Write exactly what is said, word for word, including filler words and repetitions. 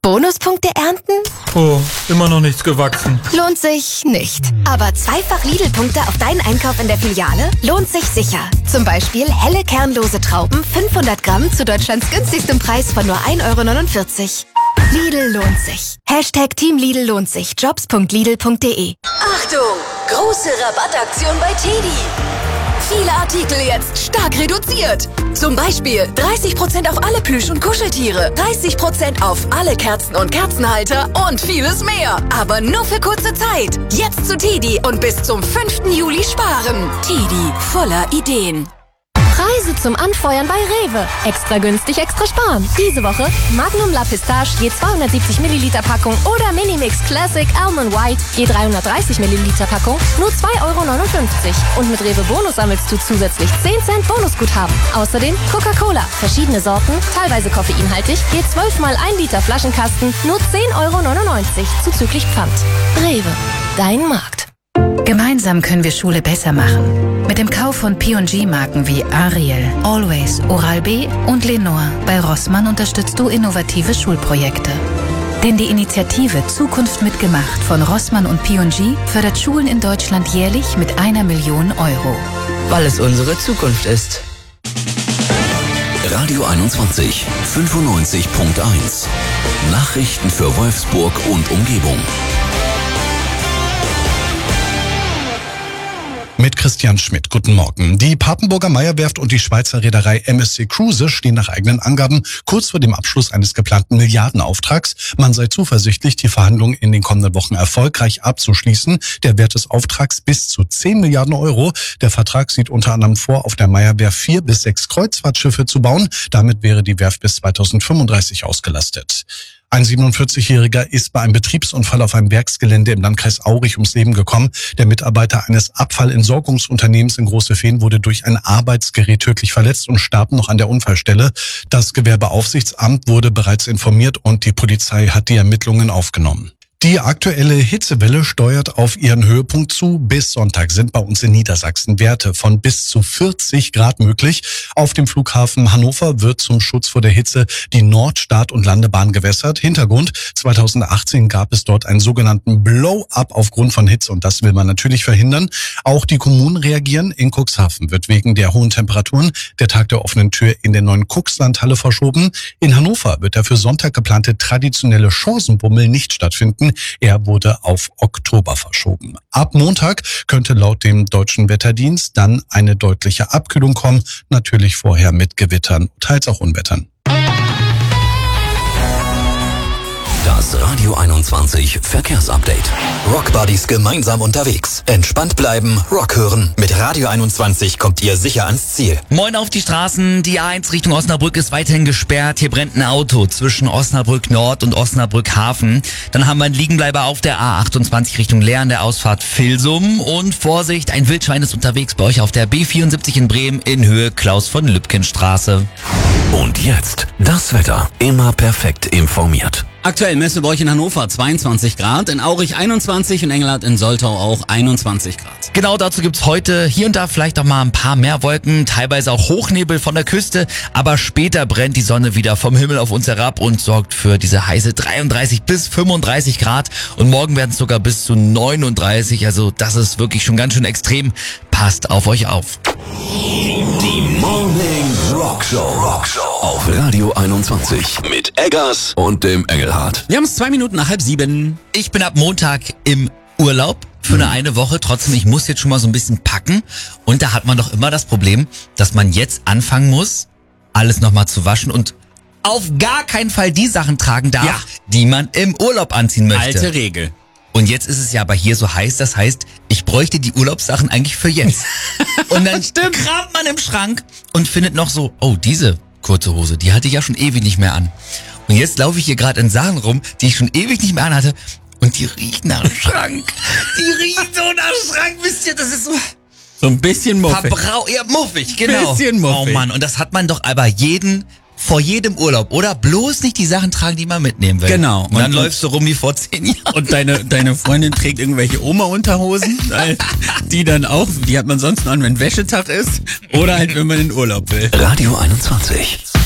Bonuspunkte ernten? Oh, immer noch nichts gewachsen. Lohnt sich nicht. Aber zweifach Lidl-Punkte auf deinen Einkauf in der Filiale lohnt sich sicher. Zum Beispiel helle kernlose Trauben fünfhundert Gramm zu Deutschlands günstigstem Preis von nur ein Euro neunundvierzig. Lidl lohnt sich. Hashtag Team Lidl lohnt sich. Jobs punkt lidl punkt de. Achtung! Große Rabattaktion bei Teddy. Viele Artikel jetzt stark reduziert. Zum Beispiel dreißig Prozent auf alle Plüsch- und Kuscheltiere, dreißig Prozent auf alle Kerzen und Kerzenhalter und vieles mehr. Aber nur für kurze Zeit. Jetzt zu Teddy und bis zum fünften Juli sparen. Teddy, voller Ideen. Preise zum Anfeuern bei Rewe. Extra günstig, extra sparen. Diese Woche Magnum La Pistache je zweihundertsiebzig Milliliter Packung oder Minimix Classic Almond White je dreihundertdreißig Milliliter Packung nur zwei Euro neunundfünfzig. Und mit Rewe Bonus sammelst du zusätzlich zehn Cent Bonusguthaben. Außerdem Coca-Cola, verschiedene Sorten, teilweise koffeinhaltig, je zwölf mal ein Liter Flaschenkasten nur zehn Euro neunundneunzig zuzüglich Pfand. Rewe, dein Markt. Gemeinsam können wir Schule besser machen. Mit dem Kauf von P und G-Marken wie Ariel, Always, Oral-B und Lenore bei Rossmann unterstützt du innovative Schulprojekte. Denn die Initiative Zukunft mitgemacht von Rossmann und P und G fördert Schulen in Deutschland jährlich mit einer Million Euro. Weil es unsere Zukunft ist. Radio einundzwanzig, fünfundneunzig Punkt eins. Nachrichten für Wolfsburg und Umgebung. Mit Christian Schmidt. Guten Morgen. Die Papenburger Meyer-Werft und die Schweizer Reederei M S C Cruise stehen nach eigenen Angaben kurz vor dem Abschluss eines geplanten Milliardenauftrags. Man sei zuversichtlich, die Verhandlungen in den kommenden Wochen erfolgreich abzuschließen. Der Wert des Auftrags bis zu zehn Milliarden Euro. Der Vertrag sieht unter anderem vor, auf der Meyer-Werft vier bis sechs Kreuzfahrtschiffe zu bauen. Damit wäre die Werft bis zweitausendfünfunddreißig ausgelastet. Ein siebenundvierzig-Jähriger ist bei einem Betriebsunfall auf einem Werksgelände im Landkreis Aurich ums Leben gekommen. Der Mitarbeiter eines Abfallentsorgungsunternehmens in Großefehn wurde durch ein Arbeitsgerät tödlich verletzt und starb noch an der Unfallstelle. Das Gewerbeaufsichtsamt wurde bereits informiert und die Polizei hat die Ermittlungen aufgenommen. Die aktuelle Hitzewelle steuert auf ihren Höhepunkt zu. Bis Sonntag sind bei uns in Niedersachsen Werte von bis zu vierzig Grad möglich. Auf dem Flughafen Hannover wird zum Schutz vor der Hitze die Nord-, Start- und Landebahn gewässert. Hintergrund: zweitausendachtzehn gab es dort einen sogenannten Blow-up aufgrund von Hitze und das will man natürlich verhindern. Auch die Kommunen reagieren. In Cuxhaven wird wegen der hohen Temperaturen der Tag der offenen Tür in der neuen Cuxlandhalle verschoben. In Hannover wird der für Sonntag geplante traditionelle Chancenbummel nicht stattfinden. Er wurde auf Oktober verschoben. Ab Montag könnte laut dem Deutschen Wetterdienst dann eine deutliche Abkühlung kommen, natürlich vorher mit Gewittern, teils auch Unwettern. Das Radio einundzwanzig Verkehrsupdate. Rockbuddies gemeinsam unterwegs. Entspannt bleiben, Rock hören. Mit Radio einundzwanzig kommt ihr sicher ans Ziel. Moin auf die Straßen. Die A eins Richtung Osnabrück ist weiterhin gesperrt. Hier brennt ein Auto zwischen Osnabrück Nord und Osnabrück Hafen. Dann haben wir einen Liegenbleiber auf der A achtundzwanzig Richtung Leer an der Ausfahrt Vilsum. Und Vorsicht, ein Wildschwein ist unterwegs bei euch auf der B vierundsiebzig in Bremen in Höhe Klaus-von-Lübken-Straße. Und jetzt das Wetter. Immer perfekt informiert. Aktuell messen wir bei euch in Hannover zweiundzwanzig Grad, in Aurich einundzwanzig, in Engelhardt in Soltau auch einundzwanzig Grad. Genau, dazu gibt's heute hier und da vielleicht auch mal ein paar mehr Wolken, teilweise auch Hochnebel von der Küste, aber später brennt die Sonne wieder vom Himmel auf uns herab und sorgt für diese heiße dreiunddreißig bis fünfunddreißig Grad und morgen werden es sogar bis zu neununddreißig, also das ist wirklich schon ganz schön extrem. Passt auf euch auf. Die Morning Rock Show. Rock Show auf Radio einundzwanzig mit Eggers und dem Engelhardt. Wir haben es zwei Minuten nach halb sieben. Ich bin ab Montag im Urlaub für eine eine Woche. Trotzdem, ich muss jetzt schon mal so ein bisschen packen. Und da hat man doch immer das Problem, dass man jetzt anfangen muss, alles nochmal zu waschen und auf gar keinen Fall die Sachen tragen darf, ja, die man im Urlaub anziehen möchte. Alte Regel. Und jetzt ist es ja aber hier so heiß, das heißt, ich bräuchte die Urlaubssachen eigentlich für jetzt. Und dann kramt man im Schrank und findet noch so, oh, diese kurze Hose, die hatte ich ja schon ewig nicht mehr an. Und jetzt laufe ich hier gerade in Sachen rum, die ich schon ewig nicht mehr anhatte und die riechen nach Schrank. Die riechen so nach Schrank, wisst ihr, das ist so... So ein bisschen muffig. Verbrau ja, muffig, genau. Bisschen muffig. Oh Mann, und das hat man doch aber jeden... vor jedem Urlaub, oder? Bloß nicht die Sachen tragen, die man mitnehmen will. Genau. Und dann und, läufst du rum wie vor zehn Jahren. Und deine deine Freundin trägt irgendwelche Oma-Unterhosen, die dann auch, die hat man sonst noch an, wenn Wäschetag ist, oder halt, wenn man in Urlaub will. Radio einundzwanzig.